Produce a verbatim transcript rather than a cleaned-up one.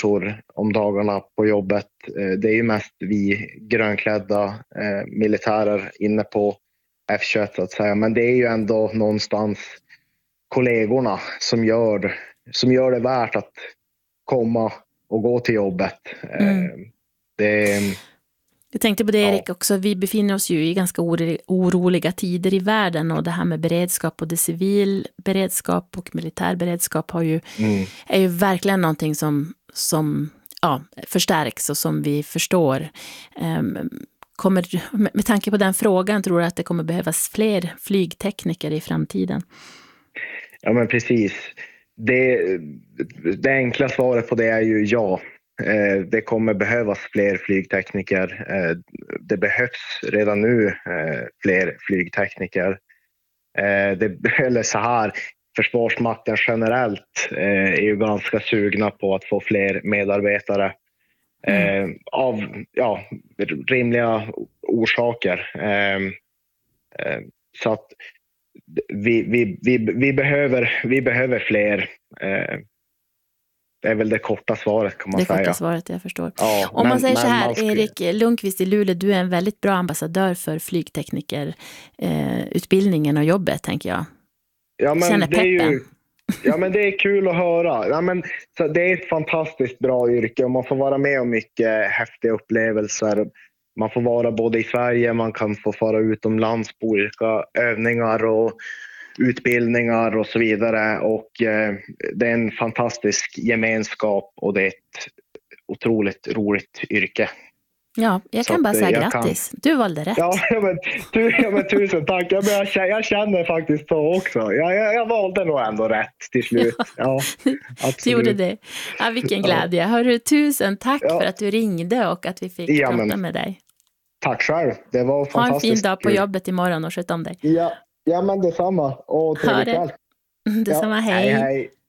människor om dagarna på jobbet. Det är ju mest vi grönklädda eh, militärer inne på F tjugoett så att säga. Men det är ju ändå någonstans kollegorna som gör, som gör det värt att komma och gå till jobbet. Mm. Eh, det Jag tänkte på det, Erik, också. Vi befinner oss ju i ganska oroliga tider i världen, och det här med beredskap, både civil beredskap och militär beredskap har ju, mm. är ju verkligen någonting som, som ja, förstärks och som vi förstår. Um, kommer, med tanke på den frågan, tror du att det kommer behövas fler flygtekniker i framtiden? Ja, men precis. Det, det enkla svaret på det är ju ja. Det kommer behövas fler flygtekniker. Det behövs redan nu fler flygtekniker. Det, eller så här, Försvarsmakten generellt är ju ganska sugna på att få fler medarbetare mm. av ja, rimliga orsaker. Så att vi, vi, vi, vi, behöver, vi behöver fler. Det är väl det korta svaret, kan man det säga. Det korta svaret, jag förstår. Ja, Om men, man säger så här, man skulle... Erik Lundqvist i Luleå, du är en väldigt bra ambassadör för flygteknikerutbildningen eh, och jobbet, tänker jag. Ja, men Känner det är peppen. Ju, ja, men det är kul att höra. Ja, men, så det är ett fantastiskt bra yrke och man får vara med om mycket häftiga upplevelser. Man får vara både i Sverige, man kan få fara utomlands på olika övningar och utbildningar och så vidare, och eh, det är en fantastisk gemenskap och det är ett otroligt roligt yrke. Ja, jag så kan bara säga grattis. Kan... Du valde rätt. Ja, men, tu, ja, men tusen tack. Jag, jag, jag känner faktiskt så också. Jag, jag, jag valde nog ändå rätt till slut. Ja, du gjorde det. Ja, vilken glädje. Ja. Hörru, tusen tack ja. för att du ringde och att vi fick ja, prata men, med dig. Tack själv. Det var fantastiskt. Ha en fin dag på jobbet imorgon och sköt om dig. Ja, ja men detsamma. Och trevlig kväll. Detsamma, ja, hej. Hej, hej.